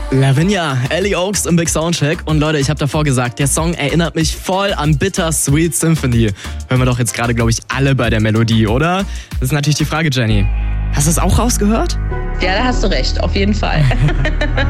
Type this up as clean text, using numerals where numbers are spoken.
Lavinia, Ellie Oaks im Big Soundcheck. Und Leute, ich habe davor gesagt, der Song erinnert mich voll an Bittersweet Symphony. Hören wir doch jetzt gerade, glaube ich, alle bei der Melodie, oder? Das ist natürlich die Frage, Jenny. Hast du es auch rausgehört? Ja, da hast du recht, auf jeden Fall.